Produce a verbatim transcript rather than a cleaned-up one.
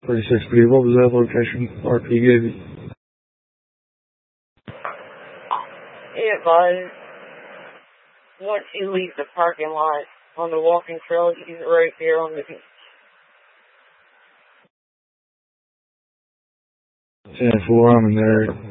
thirty-six B, what was that location R P gave you? It was, once you leave the parking lot on the walking trail, he's right there on the beach. Yeah, for I'm in there.